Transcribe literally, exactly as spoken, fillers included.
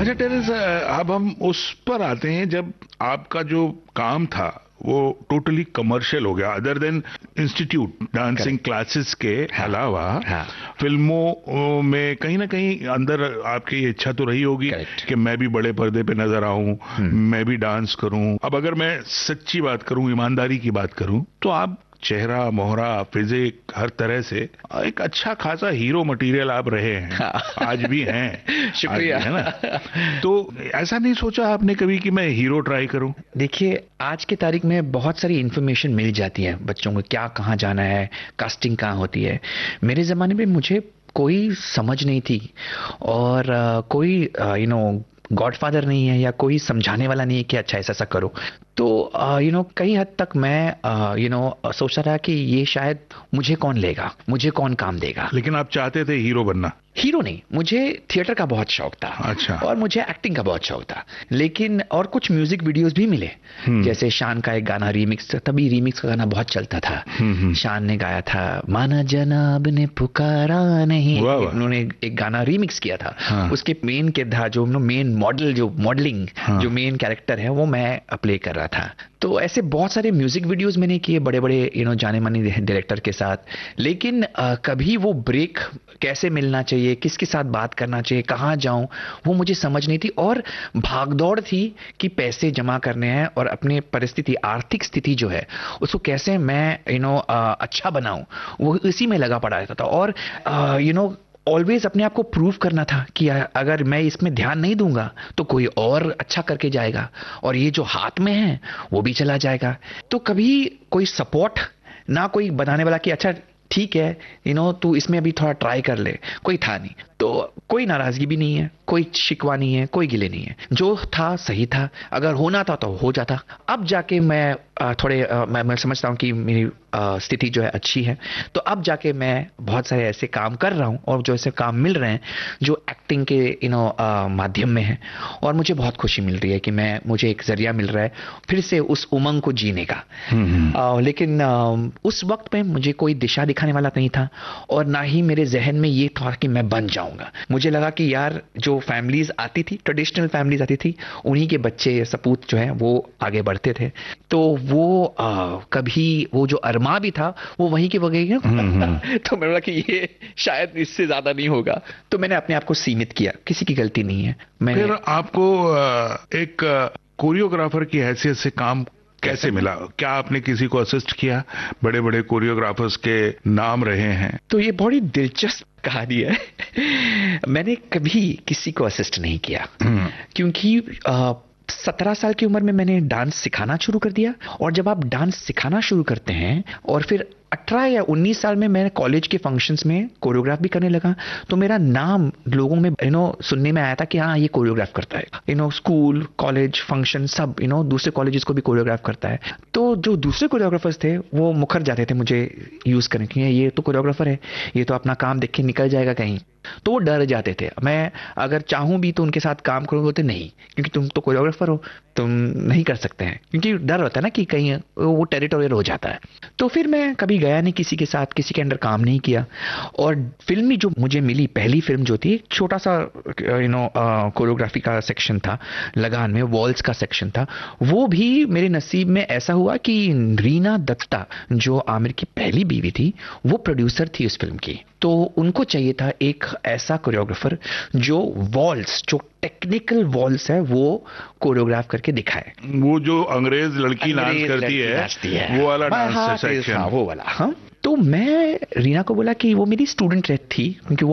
अच्छा टेरेस, अब हम उस पर आते हैं जब आपका जो काम था वो टोटली कमर्शियल हो गया, other than institute dancing classes के हाँ, अलावा हाँ, फिल्मों में कहीं ना कहीं अंदर आपकी इच्छा तो रही होगी कि मैं भी बड़े पर्दे पे नजर आऊं, मैं भी डांस करूं। अब अगर मैं सच्ची बात करूं, ईमानदारी की बात करूं, तो आप चेहरा मोहरा फिजिक हर तरह से एक अच्छा खासा हीरो मटेरियल आप रहे हैं। हाँ। आज भी हैं। शुक्रिया। है ना? तो ऐसा नहीं सोचा आपने कभी कि मैं हीरो ट्राई करूं? देखिए, आज की तारीख में बहुत सारी इन्फॉर्मेशन मिल जाती है बच्चों को, क्या कहाँ जाना है, कास्टिंग कहाँ होती है। मेरे ज़माने में मुझे कोई समझ नहीं थी और uh, कोई यू नो गॉडफादर नहीं है या कोई समझाने वाला नहीं है कि अच्छा ऐसा ऐसा करो। तो यू नो कई हद तक मैं यू नो सोचता था कि ये शायद मुझे कौन लेगा, मुझे कौन काम देगा। लेकिन आप चाहते थे हीरो बनना? हीरो नहीं, मुझे थिएटर का बहुत शौक था। अच्छा। और मुझे एक्टिंग का बहुत शौक था। लेकिन और कुछ म्यूजिक वीडियोस भी मिले, जैसे शान का एक गाना रीमिक्स, तभी रीमिक्स का गाना बहुत चलता था। शान ने गाया था माना जनाब ने पुकारा नहीं, उन्होंने एक गाना रीमिक्स किया था। हाँ। उसके मेन किरदार जो मेन मॉडल जो मॉडलिंग हाँ। जो मेन कैरेक्टर है वो मैं प्ले कर रहा था। तो ऐसे बहुत सारे म्यूजिक वीडियोस मैंने किए बड़े बड़े यू नो जाने माने डायरेक्टर के साथ। लेकिन आ, कभी वो ब्रेक कैसे मिलना चाहिए, किसके साथ बात करना चाहिए, कहाँ जाऊं, वो मुझे समझ नहीं थी। और भागदौड़ थी कि पैसे जमा करने हैं और अपनी परिस्थिति, आर्थिक स्थिति जो है उसको कैसे मैं यू नो अच्छा बनाऊं, वो इसी में लगा पड़ा रहता था। और यू नो ऑलवेज अपने आप को प्रूव करना था कि अगर मैं इसमें ध्यान नहीं दूंगा तो कोई और अच्छा करके जाएगा और ये जो हाथ में है वो भी चला जाएगा। तो कभी कोई सपोर्ट ना, कोई बनाने वाला कि अच्छा ठीक है यू नो तू इसमें अभी थोड़ा ट्राई कर ले, कोई था नहीं। तो कोई नाराजगी भी नहीं है, कोई शिकवा नहीं है, कोई गिले नहीं है। जो था सही था, अगर होना था तो हो जाता। अब जाके मैं थोड़े मैं, मैं समझता हूँ कि मेरी स्थिति जो है अच्छी है, तो अब जाके मैं बहुत सारे ऐसे काम कर रहा हूँ और जो ऐसे काम मिल रहे हैं जो एक्टिंग के यू नो माध्यम में है। और मुझे बहुत खुशी मिल रही है कि मैं मुझे एक जरिया मिल रहा है फिर से उस उमंग को जीने का। आ, लेकिन आ, उस वक्त में मुझे कोई दिशा दिखाने वाला नहीं था और ना ही मेरे जहन में ये था कि मैं बन जाऊंगा। मुझे लगा कि यार जो फैमिलीज आती थी, ट्रेडिशनल फैमिलीज आती थी, उन्हीं के बच्चे सपूत जो है वो आगे बढ़ते थे। तो वो आ, कभी वो जो अरमा भी था वो वहीं के वहीं तो मैंने बोला कि ये शायद इससे ज्यादा नहीं होगा, तो मैंने अपने आप को सीमित किया। किसी की गलती नहीं है। मैंने फिर आपको एक कोरियोग्राफर की हैसियत से काम कैसे मिला? क्या आपने किसी को असिस्ट किया? बड़े बड़े कोरियोग्राफर्स के नाम रहे हैं। तो ये बड़ी दिलचस्प कहानी है। मैंने कभी किसी को असिस्ट नहीं किया क्योंकि आ, सत्रह साल की उम्र में मैंने डांस सिखाना शुरू कर दिया। और जब आप डांस सिखाना शुरू करते हैं और फिर अठारह या उन्नीस साल में मैं कॉलेज के फंक्शंस में कोरियोग्राफ भी करने लगा, तो मेरा नाम लोगों में यू नो सुनने में आया था कि हाँ ये कोरियोग्राफ करता है। You know school, college, function सब यू नो दूसरे कॉलेजेस को भी कोरियोग्राफ करता है। तो जो दूसरे कोरियोग्राफर्स थे वो मुखर जाते थे मुझे यूज करने के लिए, ये तो कोरियोग्राफर है, ये तो अपना काम देख के निकल जाएगा कहीं। तो वो डर जाते थे। मैं अगर चाहूं भी तो उनके साथ काम करूं, बोलते नहीं क्योंकि तुम तो कोरियोग्राफर हो, तुम नहीं कर सकते हैं, क्योंकि डर होता है ना कि कहीं वो टेरिटोरियल हो जाता है। तो फिर मैं कभी गया नहीं किसी के साथ, किसी के अंडर काम नहीं किया। और फिल्म में जो मुझे मिली पहली फिल्म जो थी, छोटा सा यू नो कोरियोग्राफी का सेक्शन था, लगान में वॉल्स का सेक्शन था। वो भी मेरे नसीब में ऐसा हुआ कि रीना दत्ता जो आमिर की पहली बीवी थी वो प्रोड्यूसर थी उस फिल्म की। तो उनको चाहिए था एक ऐसा कोरियोग्राफर जो वॉल्स, जो टेक्निकल वॉल्स है वो कोरियोग्राफ करके दिखाए। वो जो अंग्रेज लड़की डांस करती है, है वो वाला डांस सेक्शन, वो वाला। हाँ, तो मैं रीना को बोला कि वो मेरी स्टूडेंट थी क्योंकि